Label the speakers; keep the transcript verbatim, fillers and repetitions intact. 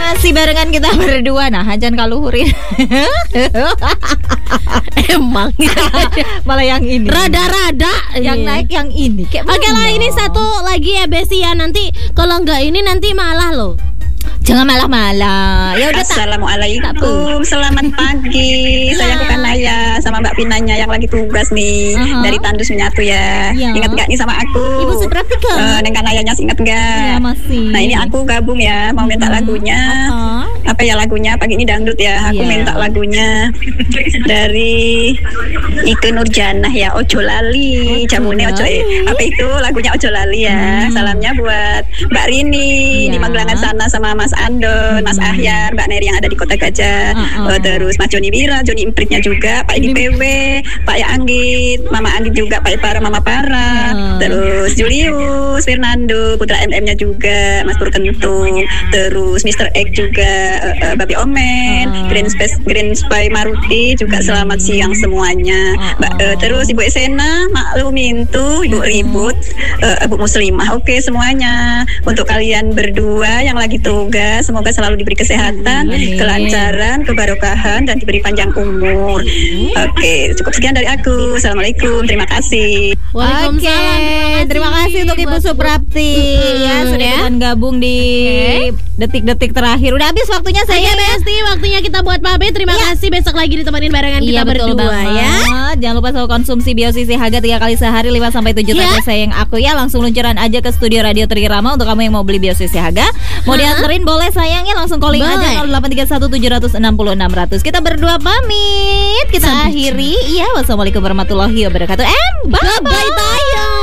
Speaker 1: masih barengan kita berdua. Nah, Hajan kaluhurin.
Speaker 2: Emang
Speaker 1: malah yang ini.
Speaker 2: Rada-rada
Speaker 1: yang naik yang ini.
Speaker 2: Oke lah, ini satu lagi ya Besti ya. Nanti kalau nggak ini nanti malah loh.
Speaker 1: Jangan malah-malah. Ya udah.
Speaker 3: Assalamualaikum, selamat pagi. Saya bukan Naya sama Mbak Pinanya yang lagi tugas nih uh-huh. dari Tandus Menyatu ya. ya. Ingat gak nih sama aku?
Speaker 2: Ibu Supratika.
Speaker 3: Uh, Nengkan Nayanya ingat gak?
Speaker 1: Ya, masih.
Speaker 3: Nah ini aku gabung ya, mau minta lagunya. Uh-huh. Apa ya lagunya? Pagi ini dangdut ya. Aku yeah. minta lagunya dari Ike Nurjanah ya. Ojo Lali, jamune ojo eh. Apa itu lagunya Ojo Lali ya. Hmm. Salamnya buat Mbak Rini yeah. di Magelangan sana sama Mas Andon, Mas Ahyan, Mbak Neri yang ada di Kota Gajah, uh-uh. terus Mas Joni Wira, Joni Impritnya juga, Pak Edi P W, Pak Ya Anggit, Mama Anggit juga, Pak Para, Mama Para, uh. terus Julius, Fernando, Putra M M-nya juga, Mas Pur Kentung, terus Mister X juga, uh, uh, Babi Omen, uh. Green Space, Green Spy Maruti juga selamat siang semuanya, Mbak, uh, terus Ibu Esena, Mak Lumintu, Ibu Ribut, uh, Ibu Muslimah, oke okay, semuanya, untuk kalian berdua yang lagi tugas. Semoga selalu diberi kesehatan, Amin. kelancaran, kebarokahan, dan diberi panjang umur. Oke, okay, cukup sekian dari aku. Assalamualaikum, terima kasih.
Speaker 1: Waalaikumsalam. Okay, terima kasih untuk Ibu Suprapti mm-hmm, ya sudah ya? gabung di okay. detik-detik terakhir. Udah habis waktunya saya.
Speaker 2: Oke, Besti, waktunya kita buat pamit. Terima ya. kasih. Besok lagi ditemenin barengan
Speaker 1: iya,
Speaker 2: kita berdua ya.
Speaker 1: Jangan lupa selalu konsumsi Biosisi Haga tiga kali sehari lima sampai tujuh tetes sayang aku ya. Langsung luncuran aja ke studio Radio Trirama untuk kamu yang mau beli Biosisi Haga. Mau huh? dianterin boleh sayangnya langsung calling boleh. aja nol delapan tiga satu tujuh enam nol enam nol nol. Kita berdua pamit. Kita Sampai akhiri. Iya, wassalamualaikum warahmatullahi wabarakatuh. And bye bye.
Speaker 2: Bye bye.